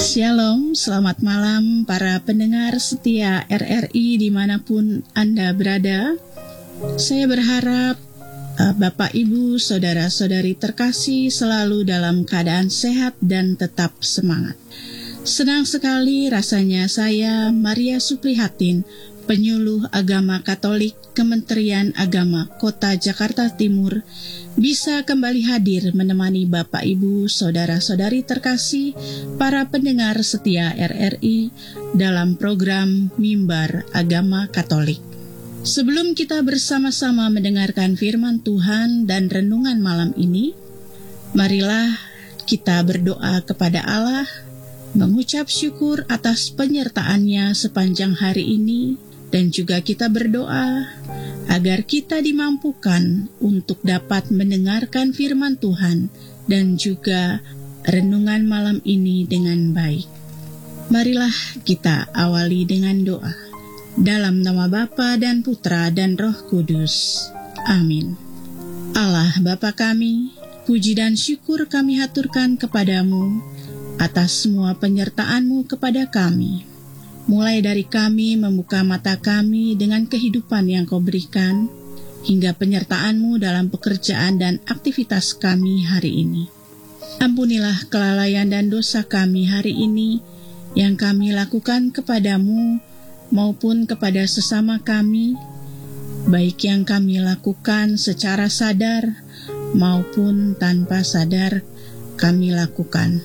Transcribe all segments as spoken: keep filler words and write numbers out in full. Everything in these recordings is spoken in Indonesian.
Shalom, selamat malam para pendengar setia R R I dimanapun Anda berada. Saya berharap uh, Bapak, Ibu, Saudara-saudari terkasih selalu dalam keadaan sehat dan tetap semangat. Senang sekali rasanya saya, Maria Suprihatin, penyuluh agama Katolik Kementerian Agama Kota Jakarta Timur, bisa kembali hadir menemani Bapak, Ibu, Saudara-saudari terkasih, para pendengar setia R R I dalam program Mimbar Agama Katolik. Sebelum kita bersama-sama mendengarkan firman Tuhan dan renungan malam ini, marilah kita berdoa kepada Allah, mengucap syukur atas penyertaan-Nya sepanjang hari ini, dan juga kita berdoa agar kita dimampukan untuk dapat mendengarkan firman Tuhan dan juga renungan malam ini dengan baik. Marilah kita awali dengan doa. Dalam nama Bapa dan Putra dan Roh Kudus. Amin. Allah Bapa kami, puji dan syukur kami haturkan kepadamu atas semua penyertaan-Mu kepada kami. Mulai dari kami membuka mata kami dengan kehidupan yang Kau berikan, hingga penyertaan-Mu dalam pekerjaan dan aktivitas kami hari ini. Ampunilah kelalaian dan dosa kami hari ini yang kami lakukan kepadamu maupun kepada sesama kami, baik yang kami lakukan secara sadar maupun tanpa sadar kami lakukan.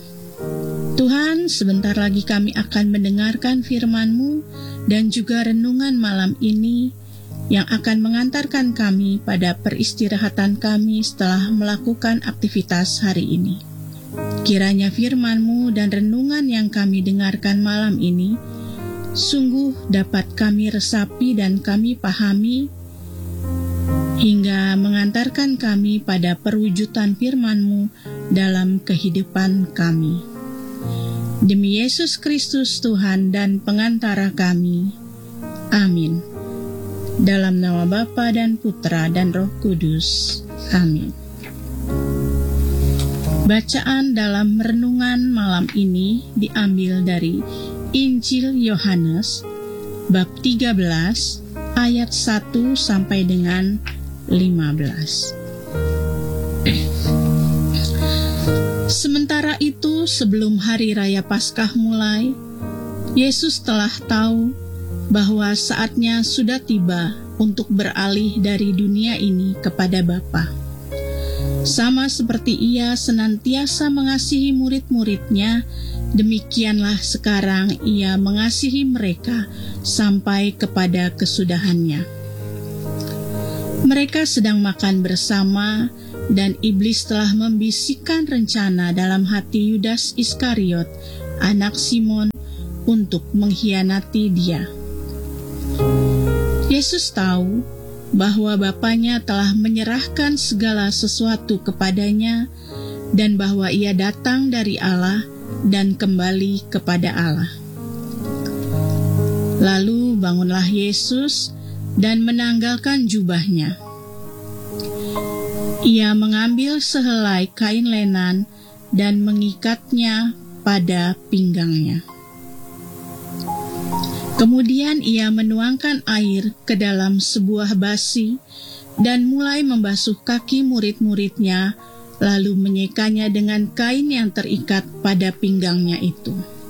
Tuhan, sebentar lagi kami akan mendengarkan firman-Mu dan juga renungan malam ini yang akan mengantarkan kami pada peristirahatan kami setelah melakukan aktivitas hari ini. Kiranya firman-Mu dan renungan yang kami dengarkan malam ini sungguh dapat kami resapi dan kami pahami hingga mengantarkan kami pada perwujudan firman-Mu dalam kehidupan kami. Demi Yesus Kristus Tuhan dan pengantara kami. Amin. Dalam nama Bapa dan Putra dan Roh Kudus. Amin. Bacaan dalam renungan malam ini diambil dari Injil Yohanes bab tiga belas ayat satu sampai dengan lima belas. Sementara itu, sebelum hari raya Paskah mulai, Yesus telah tahu bahwa saatnya sudah tiba untuk beralih dari dunia ini kepada Bapa. Sama seperti Ia senantiasa mengasihi murid-muridnya, demikianlah sekarang Ia mengasihi mereka sampai kepada kesudahannya. Mereka sedang makan bersama, dan iblis telah membisikkan rencana dalam hati Yudas Iskariot, anak Simon, untuk mengkhianati Dia. Yesus tahu bahwa Bapanya telah menyerahkan segala sesuatu kepadanya dan bahwa Ia datang dari Allah dan kembali kepada Allah. Lalu bangunlah Yesus dan menanggalkan jubahnya. Ia mengambil sehelai kain lenan dan mengikatnya pada pinggangnya. Kemudian ia menuangkan air ke dalam sebuah basi dan mulai membasuh kaki murid-muridnya, lalu menyekanya dengan kain yang terikat pada pinggangnya itu.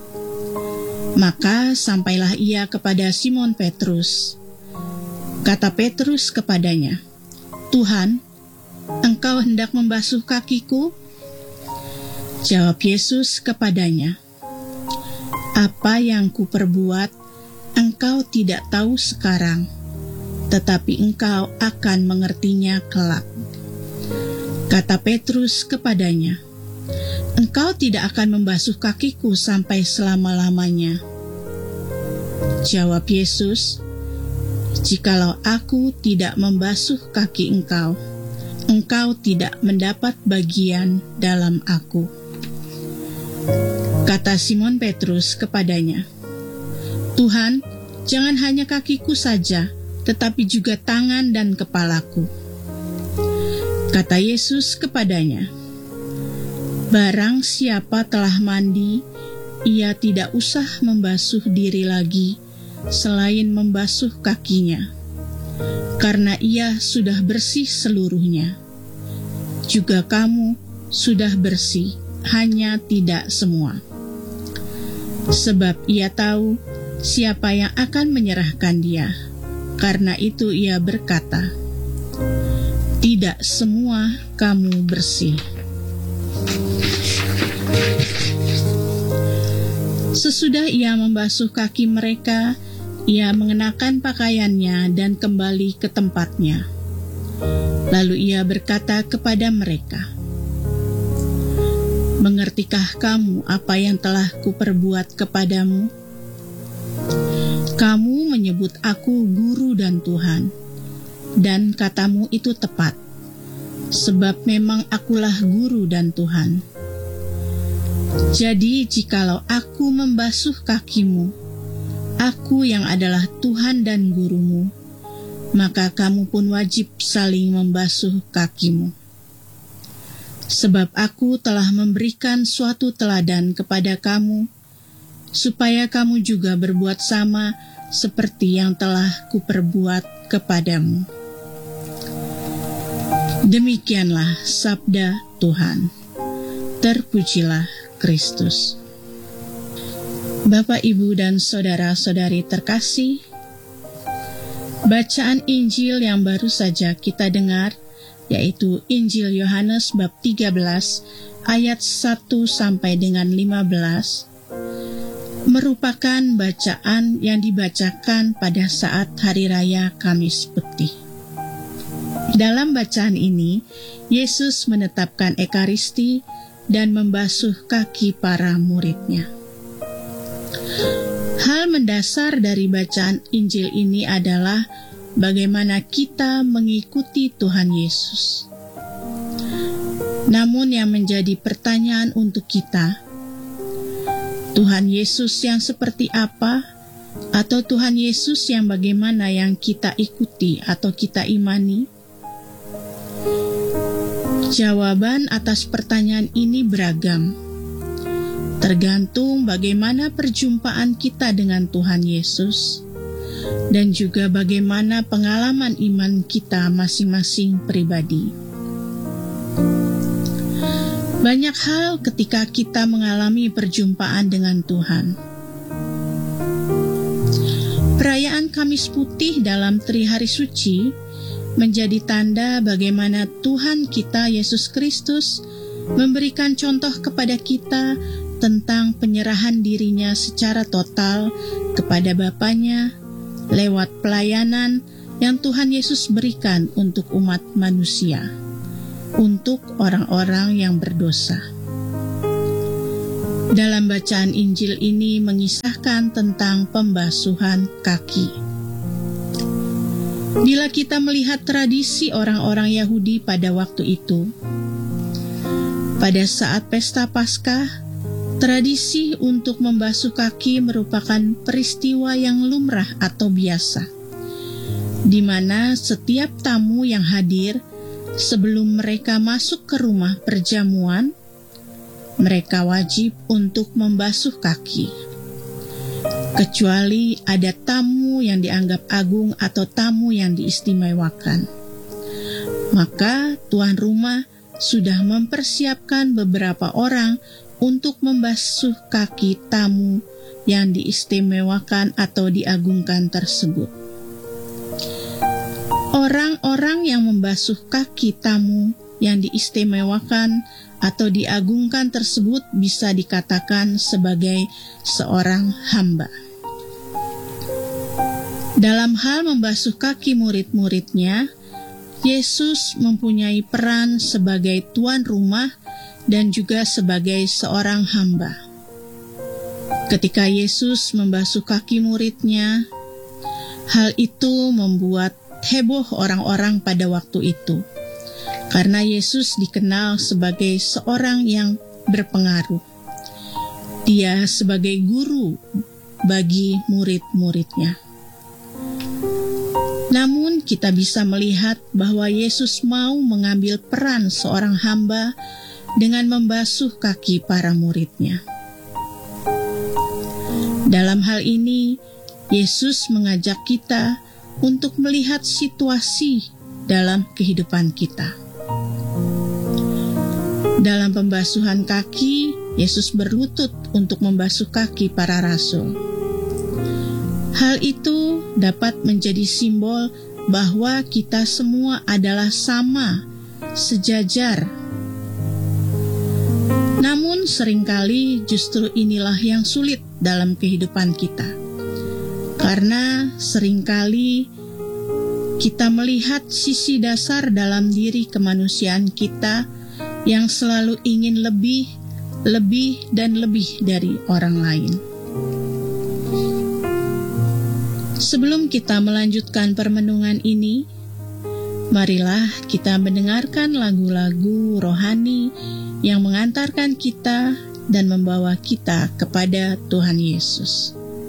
Maka sampailah ia kepada Simon Petrus. Kata Petrus kepadanya, "Tuhan, Engkau hendak membasuh kakiku?" Jawab Yesus kepadanya, "Apa yang kuperbuat, engkau tidak tahu sekarang, tetapi engkau akan mengertinya kelak." Kata Petrus kepadanya, "Engkau tidak akan membasuh kakiku sampai selama-lamanya." Jawab Yesus, "Jikalau aku tidak membasuh kaki engkau, engkau tidak mendapat bagian dalam aku." Kata Simon Petrus kepadanya, "Tuhan, jangan hanya kakiku saja, tetapi juga tangan dan kepalaku." Kata Yesus kepadanya, "Barang siapa telah mandi, ia tidak usah membasuh diri lagi selain membasuh kakinya, karena ia sudah bersih seluruhnya. Juga kamu sudah bersih, hanya tidak semua. Sebab ia tahu siapa yang akan menyerahkan dia. Karena itu ia berkata, "Tidak semua kamu bersih." Sesudah ia membasuh kaki mereka, ia mengenakan pakaiannya dan kembali ke tempatnya. Lalu ia berkata kepada mereka, "Mengertikah kamu apa yang telah kuperbuat kepadamu? Kamu menyebut aku guru dan Tuhan, dan katamu itu tepat, sebab memang akulah guru dan Tuhan. Jadi jikalau aku membasuh kakimu, aku yang adalah Tuhan dan gurumu, maka kamu pun wajib saling membasuh kakimu. Sebab aku telah memberikan suatu teladan kepada kamu, supaya kamu juga berbuat sama seperti yang telah kuperbuat kepadamu." Demikianlah sabda Tuhan. Terpujilah Kristus. Bapak, Ibu, dan saudara-saudari terkasih, bacaan Injil yang baru saja kita dengar, yaitu Injil Yohanes bab tiga belas ayat satu sampai dengan lima belas, merupakan bacaan yang dibacakan pada saat Hari Raya Kamis Putih. Dalam bacaan ini, Yesus menetapkan Ekaristi dan membasuh kaki para muridnya. Hal mendasar dari bacaan Injil ini adalah bagaimana kita mengikuti Tuhan Yesus. Namun yang menjadi pertanyaan untuk kita, Tuhan Yesus yang seperti apa, atau Tuhan Yesus yang bagaimana yang kita ikuti atau kita imani? Jawaban atas pertanyaan ini beragam, tergantung bagaimana perjumpaan kita dengan Tuhan Yesus, dan juga bagaimana pengalaman iman kita masing-masing pribadi. Banyak hal ketika kita mengalami perjumpaan dengan Tuhan. Perayaan Kamis Putih dalam Trihari Suci menjadi tanda bagaimana Tuhan kita Yesus Kristus memberikan contoh kepada kita tentang penyerahan dirinya secara total kepada Bapanya lewat pelayanan yang Tuhan Yesus berikan untuk umat manusia, untuk orang-orang yang berdosa. Dalam bacaan Injil ini mengisahkan tentang pembasuhan kaki. Bila kita melihat tradisi orang-orang Yahudi pada waktu itu, pada saat pesta Paskah, tradisi untuk membasuh kaki merupakan peristiwa yang lumrah atau biasa, di mana setiap tamu yang hadir sebelum mereka masuk ke rumah perjamuan, mereka wajib untuk membasuh kaki. Kecuali ada tamu yang dianggap agung atau tamu yang diistimewakan. Maka tuan rumah sudah mempersiapkan beberapa orang untuk membasuh kaki tamu yang diistimewakan atau diagungkan tersebut. Orang-orang yang membasuh kaki tamu yang diistimewakan atau diagungkan tersebut bisa dikatakan sebagai seorang hamba. Dalam hal membasuh kaki murid-muridnya, Yesus mempunyai peran sebagai tuan rumah dan juga sebagai seorang hamba. Ketika Yesus membasuh kaki muridnya, hal itu membuat heboh orang-orang pada waktu itu, karena Yesus dikenal sebagai seorang yang berpengaruh. Dia sebagai guru bagi murid-muridnya. Namun kita bisa melihat bahwa Yesus mau mengambil peran seorang hamba dengan membasuh kaki para muridnya. Dalam hal ini, Yesus mengajak kita untuk melihat situasi dalam kehidupan kita. Dalam pembasuhan kaki, Yesus berlutut untuk membasuh kaki para rasul. Hal itu dapat menjadi simbol bahwa kita semua adalah sama, sejajar. Namun seringkali justru inilah yang sulit dalam kehidupan kita. Karena seringkali kita melihat sisi dasar dalam diri kemanusiaan kita yang selalu ingin lebih, lebih, dan lebih dari orang lain. Sebelum kita melanjutkan permenungan ini, marilah kita mendengarkan lagu-lagu rohani yang mengantarkan kita dan membawa kita kepada Tuhan Yesus.